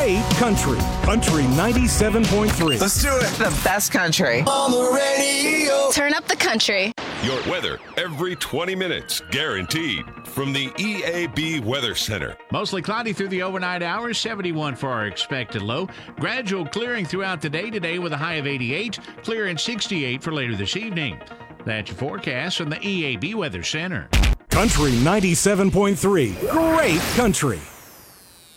great country. Country 97.3. Let's do it. The best country. On the radio. Turn up the country. Your weather every 20 minutes, guaranteed. From the EAB Weather Center. Mostly cloudy through the overnight hours, 71 for our expected low. Gradual clearing throughout the day today with a high of 88, clear and 68 for later this evening. That's your forecast from the EAB Weather Center. Country 97.3. Great country.